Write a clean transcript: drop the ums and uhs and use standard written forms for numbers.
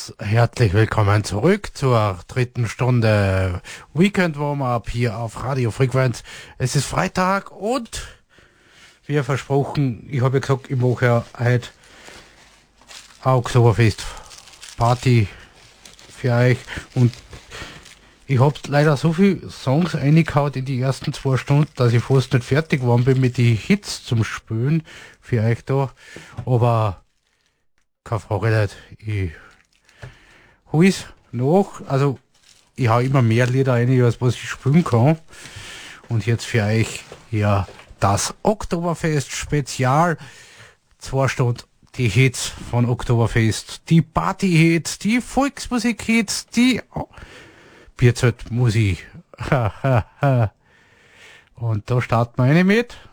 Herzlich willkommen zurück zur dritten Stunde Weekend Warm-Up hier auf Radio Frequenz. Es ist Freitag und wie versprochen, ich habe ja gesagt, ich mache ja heute Oktoberfest Party für euch und ich habe leider so viele Songs reingehauen in die ersten 2 Stunden, dass ich fast nicht fertig geworden bin mit den Hits zum Spielen für euch da, aber keine Frage nicht, ich hol's noch, also ich hau immer mehr Lieder rein, als was ich spielen kann. Und jetzt für euch ja das Oktoberfest Spezial. 2 Stunden die Hits von Oktoberfest, die Party-Hits, die Volksmusik-Hits, die Bierzeltmusik. Und da starten wir eine mit.